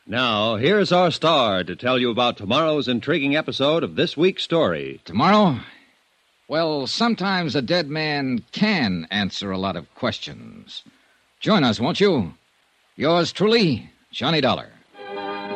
Now, here's our star to tell you about tomorrow's intriguing episode of this week's story. Tomorrow? Well, sometimes a dead man can answer a lot of questions. Join us, won't you? Yours truly, Johnny Dollar.